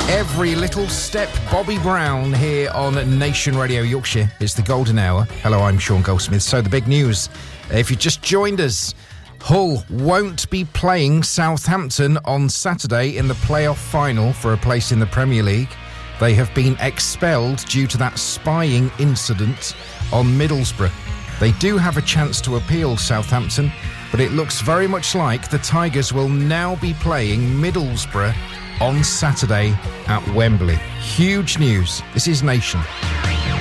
Every little step, Bobby Brown here on Nation Radio Yorkshire. It's the golden hour. Hello, I'm Sean Goldsmith. So the big news, if you just joined us, Hull won't be playing Southampton on Saturday in the playoff final for a place in the Premier League. They have been expelled due to that spying incident on Middlesbrough. They do have a chance to appeal, Southampton, but it looks very much like the Tigers will now be playing Middlesbrough on Saturday at Wembley. Huge news. This is Nation.